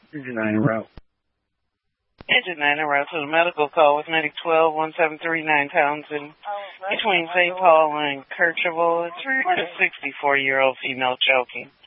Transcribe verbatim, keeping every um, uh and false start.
Engine nine en route. Engine nine en route to the medical call with medic twelve one seven three nine Townsend. Between Saint Paul and Kercheval, it's reported a sixty-four-year-old female choking.